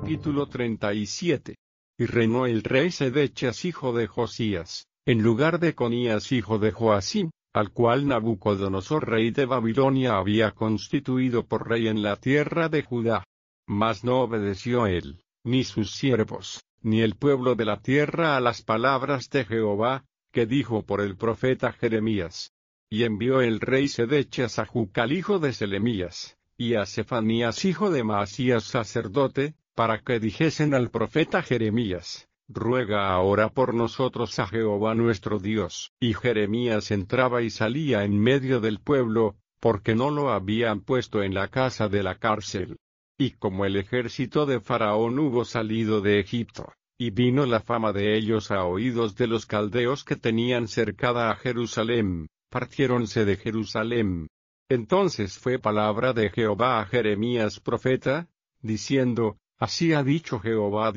Capítulo 37. Y reinó el rey Sedechas hijo de Josías, en lugar de Conías hijo de Joacim, al cual Nabucodonosor rey de Babilonia había constituido por rey en la tierra de Judá. Mas no obedeció él, ni sus siervos, ni el pueblo de la tierra a las palabras de Jehová, que dijo por el profeta Jeremías. Y envió el rey Sedechas a Jucal hijo de Selemías, y a Sefanías hijo de Maasías sacerdote, para que dijesen al profeta Jeremías: ruega ahora por nosotros a Jehová nuestro Dios. Y Jeremías entraba y salía en medio del pueblo, porque no lo habían puesto en la casa de la cárcel. Y como el ejército de Faraón hubo salido de Egipto, y vino la fama de ellos a oídos de los caldeos que tenían cercada a Jerusalén, partiéronse de Jerusalén. Entonces fue palabra de Jehová a Jeremías profeta, diciendo: así ha dicho Jehová